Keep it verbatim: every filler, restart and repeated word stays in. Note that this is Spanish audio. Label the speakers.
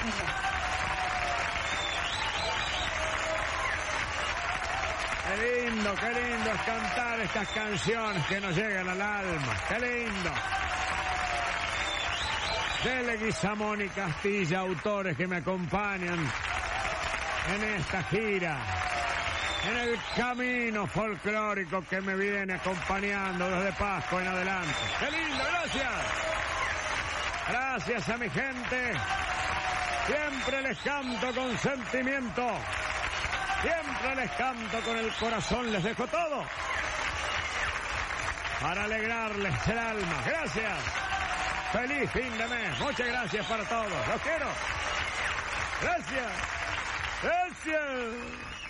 Speaker 1: Qué lindo, qué lindo es cantar estas canciones que nos llegan al alma. Qué lindo. De Leguizamón y Castilla, autores que me acompañan en esta gira, en el camino folclórico que me viene acompañando desde Pascua en adelante. ¡Qué lindo! ¡Gracias! Gracias a mi gente. Siempre les canto con sentimiento. Siempre les canto con el corazón. Les dejo todo para alegrarles el alma. Gracias. Feliz fin de mes. Muchas gracias para todos. Los quiero. Gracias. Gracias.